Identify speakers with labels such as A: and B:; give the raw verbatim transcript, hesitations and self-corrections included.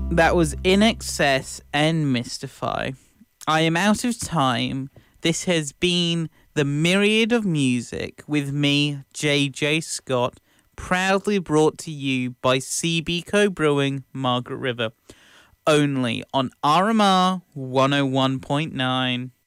A: That was In Excess and Mystify. I am out of time. This has been the Myriad of Music with me, J J Scott, proudly brought to you by C B Co Brewing, Margaret River, only on R M R one oh one point nine.